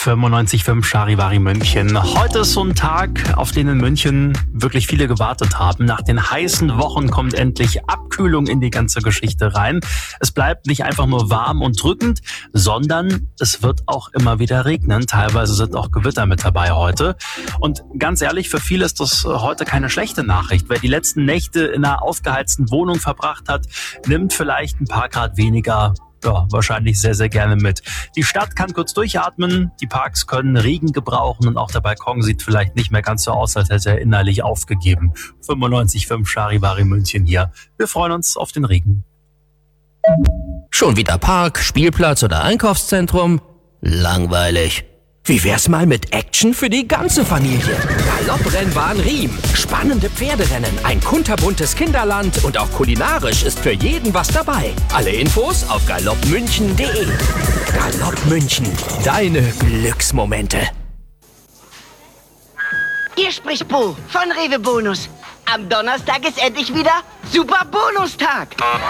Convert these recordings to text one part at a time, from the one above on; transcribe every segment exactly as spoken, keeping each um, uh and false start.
fünfundneunzig Komma fünf Charivari München. Heute ist so ein Tag, auf den in München wirklich viele gewartet haben. Nach den heißen Wochen kommt endlich Abkühlung in die ganze Geschichte rein. Es bleibt nicht einfach nur warm und drückend, sondern es wird auch immer wieder regnen. Teilweise sind auch Gewitter mit dabei heute. Und ganz ehrlich, für viele ist das heute keine schlechte Nachricht. Wer die letzten Nächte in einer aufgeheizten Wohnung verbracht hat, nimmt vielleicht ein paar Grad weniger, ja, wahrscheinlich sehr, sehr gerne mit. Die Stadt kann kurz durchatmen, die Parks können Regen gebrauchen und auch der Balkon sieht vielleicht nicht mehr ganz so aus, als hätte er innerlich aufgegeben. fünfundneunzig Komma fünf Charivari München hier. Wir freuen uns auf den Regen. Schon wieder Park, Spielplatz oder Einkaufszentrum? Langweilig. Wie wär's mal mit Action für die ganze Familie? Galopprennbahn Riem, spannende Pferderennen, ein kunterbuntes Kinderland und auch kulinarisch ist für jeden was dabei. Alle Infos auf galopp münchen punkt de. Galopp München, deine Glücksmomente. Hier spricht Bo von Rewe Bonus. Am Donnerstag ist endlich wieder Super Bonustag.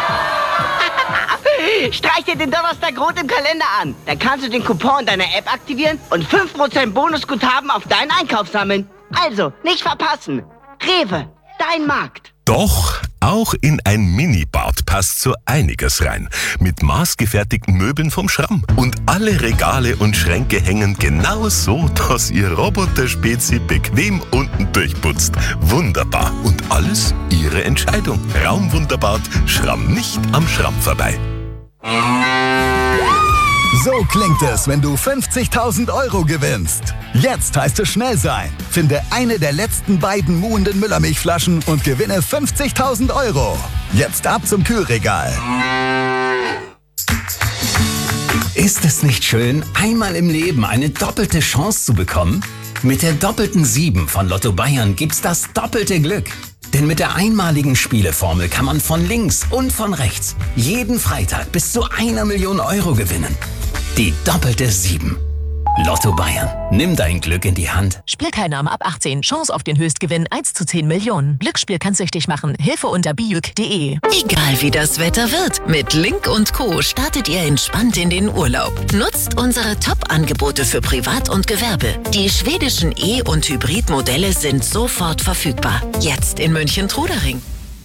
Streich dir den Donnerstag rot im Kalender an. Dann kannst du den Coupon deiner App aktivieren und fünf Prozent Bonusguthaben auf deinen Einkauf sammeln. Also, nicht verpassen. Rewe, dein Markt. Doch, auch in ein Minibad passt so einiges rein. Mit maßgefertigten Möbeln vom Schramm. Und alle Regale und Schränke hängen genau so, dass ihr Roboter-Spezi bequem unten durchputzt. Wunderbar. Und alles Ihre Entscheidung. Raumwunderbad, Schramm nicht am Schramm vorbei. So klingt es, wenn du fünfzigtausend Euro gewinnst. Jetzt heißt es schnell sein. Finde eine der letzten beiden muhenden Müllermilchflaschen und gewinne fünfzigtausend Euro. Jetzt ab zum Kühlregal. Ist es nicht schön, einmal im Leben eine doppelte Chance zu bekommen? Mit der doppelten sieben von Lotto Bayern gibt's das doppelte Glück. Denn mit der einmaligen Spieleformel kann man von links und von rechts jeden Freitag bis zu einer Million Euro gewinnen. Die doppelte sieben. Lotto Bayern. Nimm dein Glück in die Hand. Spielteilnahme ab achtzehn. Chance auf den Höchstgewinn eins zu zehn Millionen. Glücksspiel kann süchtig machen. Hilfe unter bijuk punkt de. Egal wie das Wetter wird, mit Link und Co. startet ihr entspannt in den Urlaub. Nutzt unsere Top-Angebote für Privat und Gewerbe. Die schwedischen E- und Hybrid-Modelle sind sofort verfügbar. Jetzt in München-Trudering.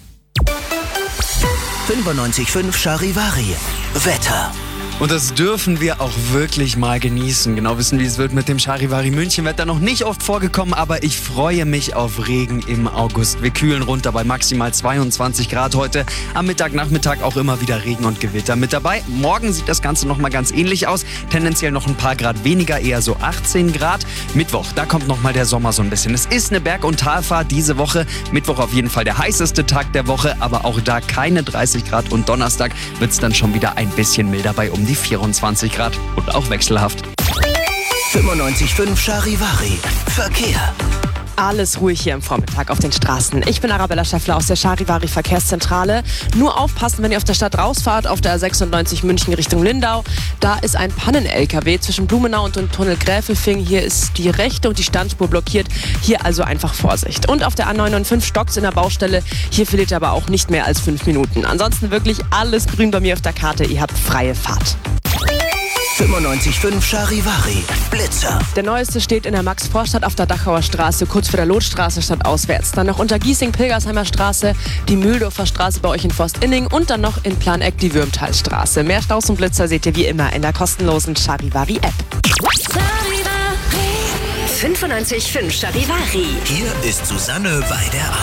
fünfundneunzig Komma fünf Charivari. Wetter. Und das dürfen wir auch wirklich mal genießen. Genau wissen, wie es wird mit dem Charivari München. Wetter noch nicht oft vorgekommen, aber ich freue mich auf Regen im August. Wir kühlen runter bei maximal zweiundzwanzig Grad heute. Am Mittag, Nachmittag auch immer wieder Regen und Gewitter mit dabei. Morgen sieht das Ganze nochmal ganz ähnlich aus. Tendenziell noch ein paar Grad weniger, eher so achtzehn Grad. Mittwoch, da kommt nochmal der Sommer so ein bisschen. Es ist eine Berg- und Talfahrt diese Woche. Mittwoch auf jeden Fall der heißeste Tag der Woche, aber auch da keine dreißig Grad. Und Donnerstag wird es dann schon wieder ein bisschen milder bei um die vierundzwanzig Grad und auch wechselhaft. fünfundneunzig Komma fünf Charivari. Verkehr. Alles ruhig hier am Vormittag auf den Straßen. Ich bin Arabella Schäffler aus der Charivari Verkehrszentrale. Nur aufpassen, wenn ihr auf der Stadt rausfahrt, auf der A sechsundneunzig München Richtung Lindau. Da ist ein Pannen-L K W zwischen Blumenau und dem Tunnel Gräfelfing. Hier ist die rechte und die Standspur blockiert. Hier also einfach Vorsicht. Und auf der A neunundfünfzig stockt's in der Baustelle. Hier verliert ihr aber auch nicht mehr als fünf Minuten. Ansonsten wirklich alles grün bei mir auf der Karte. Ihr habt freie Fahrt. fünfundneunzig Komma fünf Charivari. Blitzer. Der neueste steht in der Max-Vorstadt auf der Dachauer Straße, kurz vor der Lotstraße stadtauswärts. Dann noch unter Giesing-Pilgersheimer Straße, die Mühldorfer Straße bei euch in Forstinning und dann noch in Planeck die Würmtalstraße. Mehr Staus und Blitzer seht ihr wie immer in der kostenlosen Charivari-App. fünfundneunzig Komma fünf Charivari. Hier ist Susanne Weider.